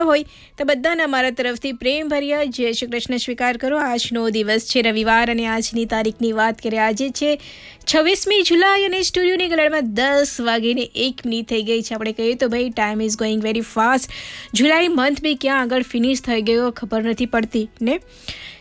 હોય તો બધાને અમારા તરફથી પ્રેમભર્યા જય શ્રી કૃષ્ણ સ્વીકાર કરો. આજનો દિવસ છે રવિવાર અને આજની તારીખની વાત કરીએ. આજે છે 26મી જુલાઈ અને સ્ટુડિયોની ઘડિયાળમાં 10:01 થઈ ગઈ છે. આપણે કહીએ તો ભાઈ time is going very fast. July month બી ક્યાં આગળ ફિનિશ થઈ ગયો ખબર નથી પડતી ને.